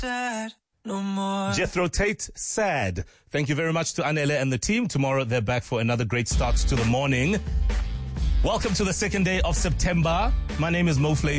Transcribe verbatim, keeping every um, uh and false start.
Dad, no more. Jethro Tate, Sad. Thank you very much to Anele and the team. Tomorrow they're back for another great start to the morning. Welcome to the second day of September. My name is Mo Flay.